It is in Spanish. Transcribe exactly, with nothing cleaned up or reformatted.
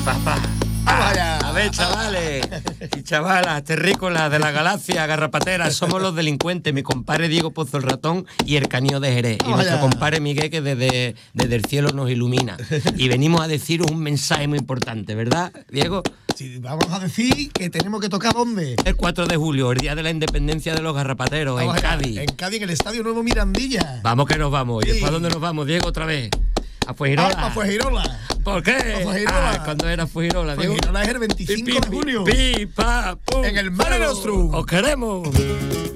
papá. ¡Vamos allá! A ver, chavales y chavalas, terrícolas de la galaxia, garrapateras, somos los delincuentes, mi compadre Diego Pozo el Ratón y el Canío de Jerez, y nuestro compadre Miguel, que desde, desde el cielo nos ilumina. Y venimos a deciros un mensaje muy importante, ¿verdad, Diego? Sí, vamos a decir que tenemos que tocar ¿dónde? El cuatro de julio, el día de la independencia de los garrapateros, Vamos en allá, Cádiz. En Cádiz, en el Estadio Nuevo Mirandilla. Vamos que nos vamos. ¿Y Sí. después a dónde nos vamos, Diego, otra vez? ¿A Fuengirola? Ah, a Fuengirola. ¿Por qué? A Fuengirola. Ah, ¿cuándo era Fuengirola, Diego? Fuengirola es el veinticinco de julio. Pi, pi, pa, pum. En el Mare Nostrum. ¡Os queremos!